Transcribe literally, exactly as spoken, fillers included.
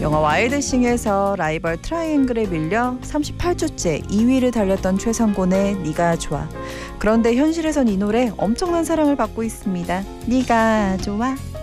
영화 와일드싱에서 라이벌 트라이앵글에 밀려 삼십팔 주째 이 위를 달렸던 최성곤의 네가 좋아. 그런데 현실에선 이 노래 엄청난 사랑을 받고 있습니다. 네가 좋아.